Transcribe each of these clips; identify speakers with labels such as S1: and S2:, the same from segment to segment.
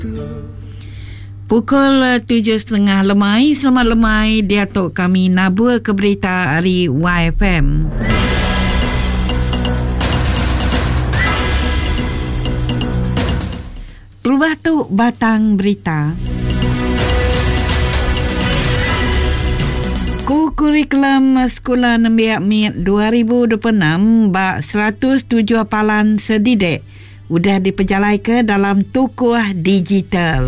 S1: Pukul 7.30 lemai. Selamat lemai di atuk kami nabur ke berita hari YFM. Berubah tu batang berita. Kurikulum Sekolah Nembiak Mit 2026 bak 107 palan sedidik sudah diperjalai ke dalam tukuh digital.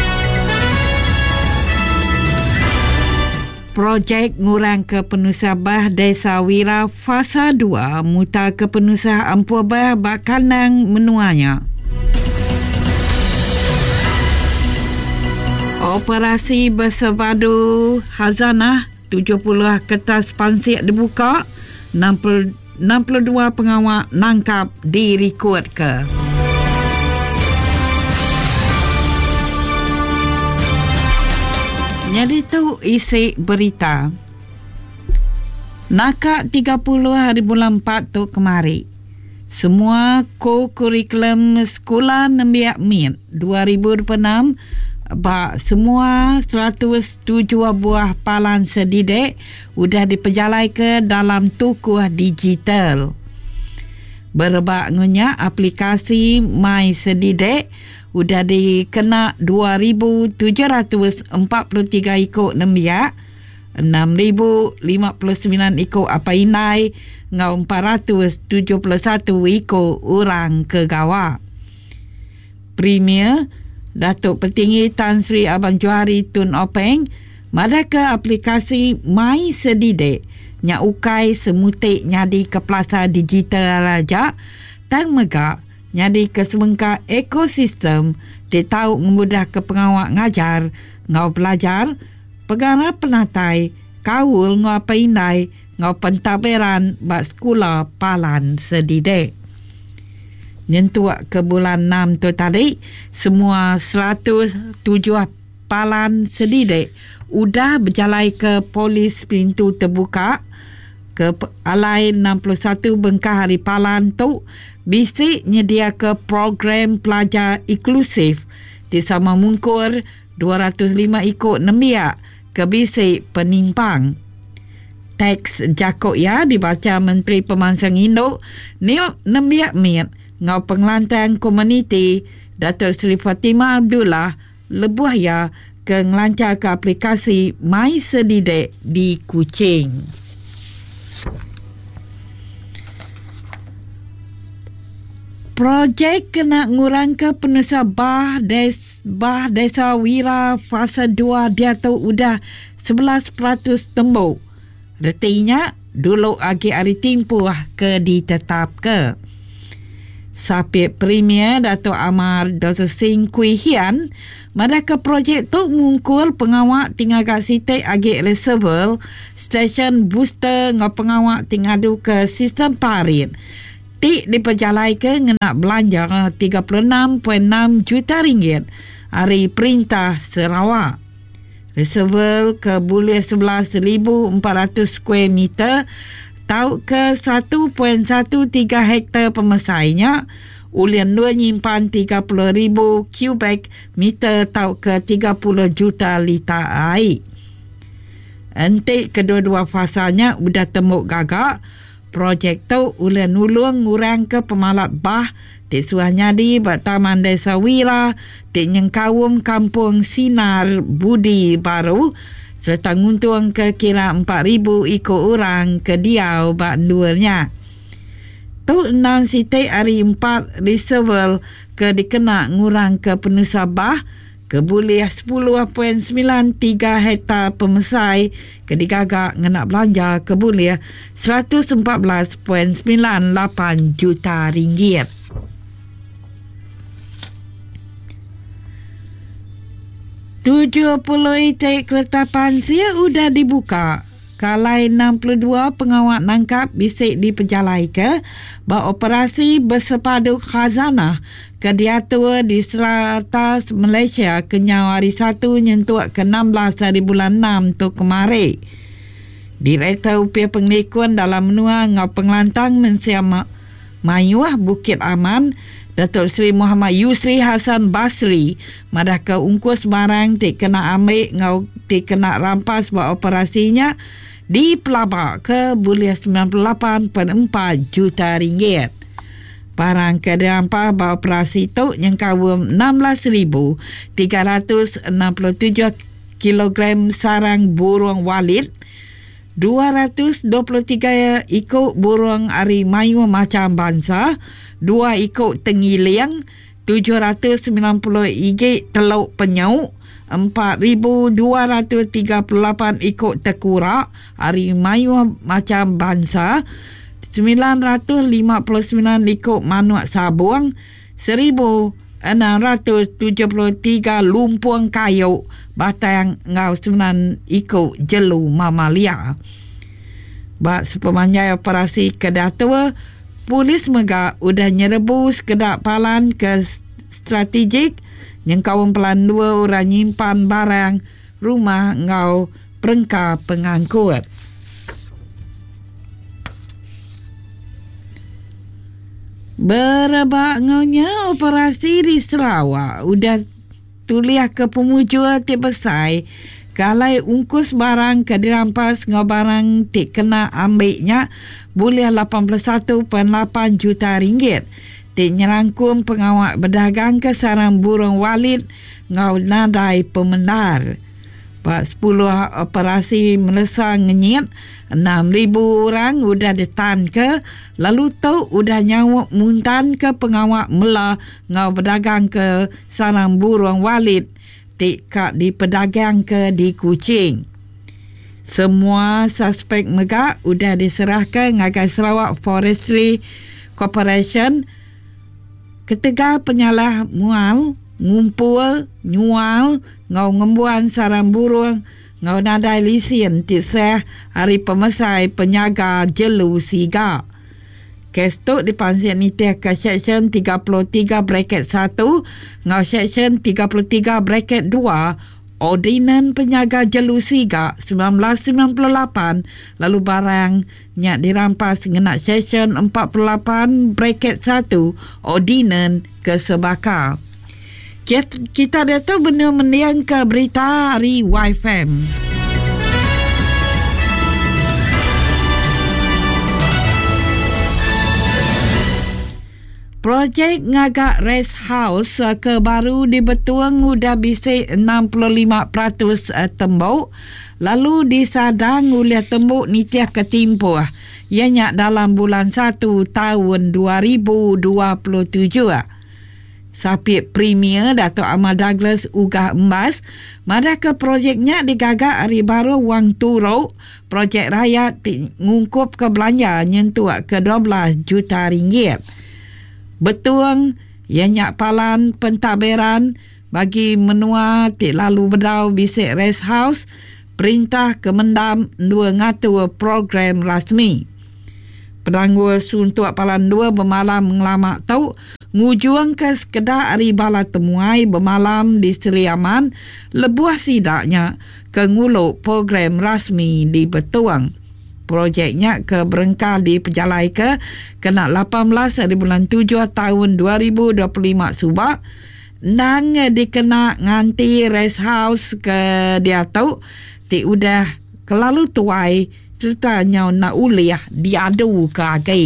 S1: Projek ngurang kepenusah Desa Wira Fasa 2 muta kepenusah Ampua Bah bak kanang menuanya. Operasi bersepadu khazanah 70 kertas pansik dibuka, 62 pengawal nangkap direkod ke. Jadi tu isi berita. Nakak 30 hari bulan 4 tu kemari. Semua kurikulum Sekolah Nembiak Mit 2026 bak semua 107 buah palan sedidik sudah diperjalai ke dalam tukuh digital. Berbak ngunya aplikasi My Sedidik sudah dikena 2,743 ikut nembiak, 6,059 ikut apa inai, ngau 471 ikut orang kegawa. Premier Datuk Petinggi Tan Sri Abang Johari Tun Openg madaka aplikasi My Sedidik nya ukai semutik nyadi ke plaza digital raja tang megak nyadi ke semengka ekosistem ditau memudah ke pengawak ngajar ngau belajar pegara penatai kaul ngau paindai ngau pentaberan bak sekolah palan sedidik. Nyentuak ke bulan 6 tu tadi, semua 107 palan sedidik udah berjalai ke polis pintu terbuka ke alai 61 bengkah hari palan tu bisik nyedia ke program pelajar inklusif di Sama Mungkur 205 ikut nembiak ke bisik penimpang. Teks jakok ya dibaca Menteri Pemansang Induk Neo Nembiak Mit ngau pengelantang komuniti Datuk Seri Fatimah Abdullah lebuh ya ke ngelancar ke aplikasi My Sedidik di Kuching. Projek kena ngurang ke penusah Desa Wira Fasa 2 dia tu udah 11% tembuk. Retinya dulu agi hari timpuh ke ditetap ke. Sapit Premier Datuk Amar Dr. Singh Kui Hian madaka projek tu mengungkul pengawak tinggal kat sitik agik reservoir stesen booster ngau pengawak tinggal ke sistem parit tik diperjalai ke ngena belanja 36.6 juta ringgit hari Perintah Sarawak. Reservoir ke boleh 11,400 square meter tau ke 1.13 hektar pemesainya, ulian 2 nyimpan 30,000 kubik meter tau ke 30 juta liter air. Entik kedua-dua fasanya sudah temuk gagak. Projek tu ulian ulung ngurang ke pemalap bah di Suahnyadi bak Taman Desa Wira di Nyengkawum Kampung Sinar Budi Baru serta nguntung ke kira 4,000 ikut orang ke Diau bak duanya. Tu nang sitik hari 4 reservoir ke dikena ngurang ke penusah bah ke boleh 10.93 hektar pemesai ke digagak ngena belanja ke boleh 114.98 juta ringgit. Tujuh puluh itik kereta pansia sudah dibuka. Kalai 62 pengawal nangkap bisik diperjalai ke bak operasi bersepadu khazanah ke diatur di Seratas Malaysia kenyau hari 1 nyentuak ke 16 hari bulan 6 tu kemari. Direktur Upaya Penglikuan dalam menua ngau pengelantang mensiam Mayuah Bukit Aman Datuk Seri Muhammad Yusri Hassan Basri madah ke ungkus barang tik kena ambil ngau tik kena rampas buat operasinya di pelabak ke buliah 98.4 juta ringgit. Barang ke dirampas buat operasi tu yang kawum 16,367 kilogram sarang burung walit, 223 ikut burung arimayu macam bangsa, 2 ikut tengiliang, 790 igit teluk penyauk, 4,238 ikut tekurak arimayu macam bangsa, 959 ikut manuak sabuang, 1,673 lumpuang kayu batang ngau 9 ikut jelu mamalia. Bak sepemanjang operasi kedatua, Polis Megak udah nyerebus kedak palan ke strategik yang kawan pelan 2 orang nyimpan barang rumah ngau perengka pengangkut. Berebak ngaunya operasi di Sarawak udah tuliah ke pemujua ti besai kalai ungkus barang ke dirampas ngau barang ti kena ambilnya boleh 81.8 juta ringgit. Ti nyerangkum pengawal berdagang ke sarang burung walit ngau nadai pemendar. Pak 10 operasi melesa ngenyit, 6,000 orang udah ditan ke, lalu tu udah nyawak muntan ke pengawal mela ngau berdagang ke sarang burung walit tikak di pedagang ke di Kuching. Semua suspek megak udah diserahkan ngagai Sarawak Forestry Corporation ketika penyalah mual, ngumpul, nyual, ngau ngembuan sarang burung, ngau nadai lisen tisah hari pemesai penyaga jelu siga. Kes tu dipansian nitih ke Seksyen 33 bracket 1 ngau Seksyen 33 bracket 2 Ordinan Penyaga Jelu Siga 1998, lalu barangnya dirampas dengan Seksyen 48 bracket 1 Ordinan Kesebaka. Kita dah tahu benda mendiang ke berita hari YFM. Projek ngagak rest house ke baru di Betuang udah bisik 65% tembok, lalu disadang oleh tembok nitiah ketimpuh ianya dalam bulan 1 tahun 2027. Sapit Premier Datuk Ahmad Douglas Ugah Embas madah ke projeknya digagak hari baru wang turuk projek rakyat ngungkup ke belanja nyentuh ke 12 juta ringgit. Betuang ianya palan pentadbiran bagi menua tik lalu berdau bisik rest house perintah kemendam 2 ngatur program rasmi. Penangguh suntuk palan 2 bermalam ngelamak tau ngujuang ke sekedar hari bala temuai bermalam di Seri Aman lebuah sidaknya ke nguluk program rasmi di Betuang. Projeknya ke berengkal di pejalai ke kena 18 dari bulan 7 tahun 2025 subak nang dikena nganti rest house ke dia tahu ti udah kelalu tuai ceritanya nak uliah diadu ke agai.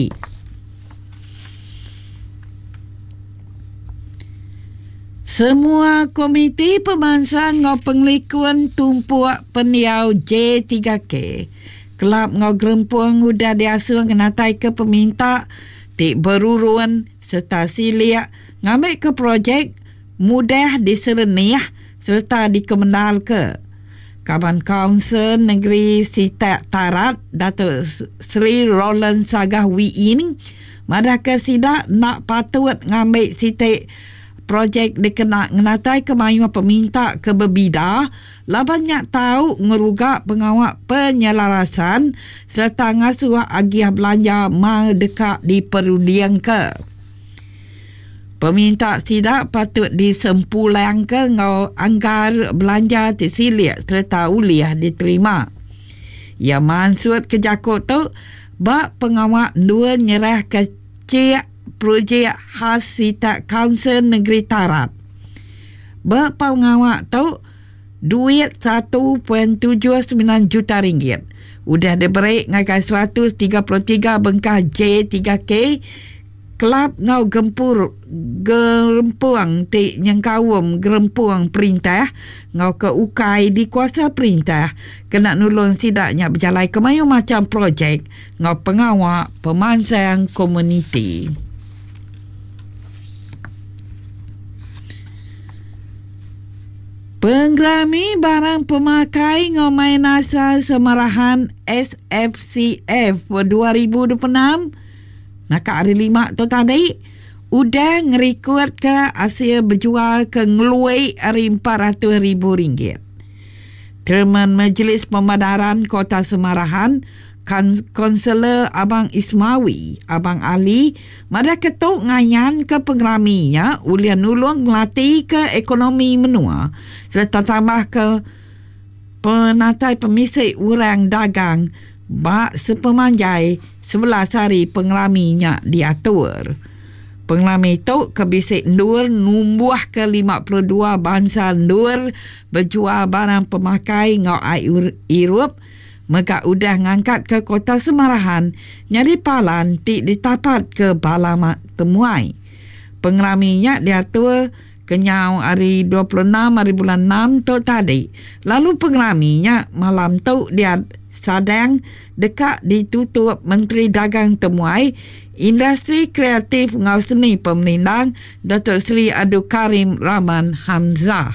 S1: Semua komiti pemangsa ngau penglikuan tumpuak peniau J3K Kelab ngau gerempuang udah diasuh kenatai ke peminta tik beruruan serta siliak ngambil ke projek mudah disereniah serta dikemendal ke. Kaban Kaunsil Negeri Sitak Tarat Datuk Seri Roland Sagah Wiin madah ke sidak nak patut ngambil sitik projek dikena ngenatai ke mayua peminta ke berbida lah banyak tahu ngerugak pengawal penyelarasan serta ngasuh agiah belanja mal dekat di perundian ke. Peminta sidak patut disempulang ke ngau anggar belanja tersilik serta uliah diterima. Ya maksud kejakut tu bak pengawal dua nyerah ke cik projek khas Sita Kaunsil Negeri Tarat. Berpengawak tu duit 1.79 juta ringgit. Udah diberi ngakai 133 bengkah J3K Kelab ngau gerempuang ti nyengkawum gerempuang perintah ngau ke ukai di kuasa perintah kena nulung sidaknya berjalan ke mayu macam projek ngau pengawak pemansang komuniti. Penggerami barang pemakai ngomai nasa semarahan SFCF 2026 nak hari 5 tu tadi udah ngerikut ke hasil berjual ke ngelui hari RM400,000. Terman Majlis Pemadaran Kota Semarahan Konselor Abang Ismawi, Abang Ali, mada ketuk ngayan ke penggeraminya ulian nulung ngelatih ke ekonomi menua serta tambah ke penatai pemisik urang dagang bak sepemanjai 11 hari penggeraminya diatur. Penggerami itu kebisik ndur numbuh ke 52 bangsa ndur berjual barang pemakai ngau Europe. Maka udah ngangkat ke Kota Semarahan, nyari palan tik ditapat ke balamat temuai. Penggeraminya diatur kenyau hari 26 hari bulan 6 tu tadi. Lalu penggeraminya malam tu dia sadang dekat ditutup Menteri Dagang Temuai, Industri Kreatif ngau Seni Pemerintah Datuk Seri Abdul Karim Rahman Hamzah.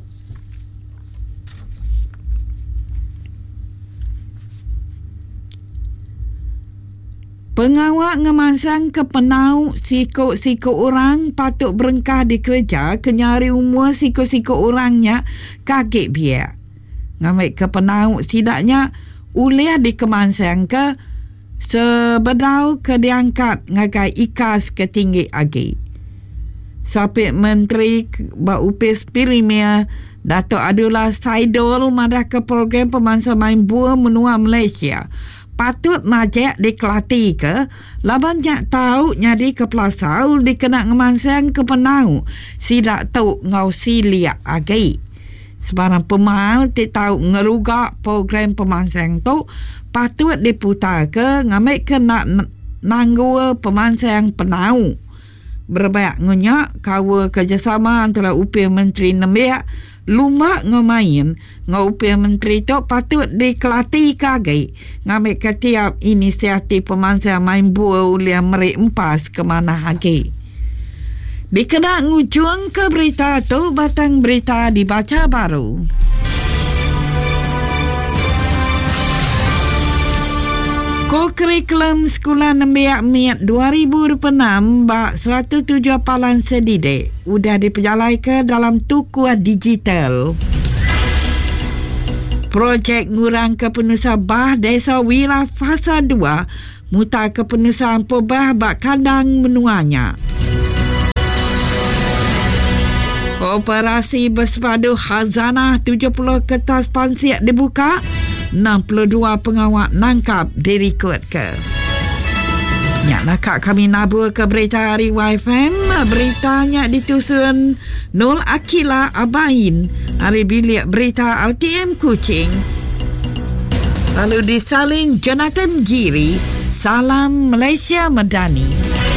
S1: Pengawak ngemansang ke penau siko-siko orang patut berengkah di kerja kenyari umur siko-siko orangnya kaget biak. Ngambil ke penau sidaknya uliah dikemansang ke sebedau ke diangkat ngagai ikas ke tinggi agi. Sampai Menteri Upis Pirimia Datuk Abdullah Saidul madah ke program pemangsa main buah menua Malaysia. Patut majak dikelati ke laban nyak tahu nyadi ke Pelasaul dikena ngemansang ke penau sidak tahu ngau siliak agi. Sebarang pemal ti tahu ngerugak program pemansang tu patut diputar ke ngambil ke nak nanggua pemansang penau. Berbaik ngunyak kawa kerjasama antara upaya Menteri Nembia lumak ngemain ngupaya Menteri tu patut dikelati kagi ngambil ketiap inisiatif pemansang main buah ulian merik empas ke mana lagi. Dikena ngujung ke berita tu batang berita dibaca baru. Kurikulum Sekolah Nembiak Miat 2026 bak 107 apalan sedidik udah diperjalai ke dalam tukuah digital. Projek ngurang kepenusa bah Desa Wira Fasa 2 mutar kepenusan pobah bak kandang menuanya. Operasi bersepadu khazanah 70 kertas pansiak dibuka, 62 pengawak nangkap dirikut ke. Nyak nakak kami nabur ke berita hari YFM. Beritanya ditusun Nur Akila Abain, hari bilik berita LTM Kuching. Lalu disalin Jonathan Giri. Salam Malaysia Madani.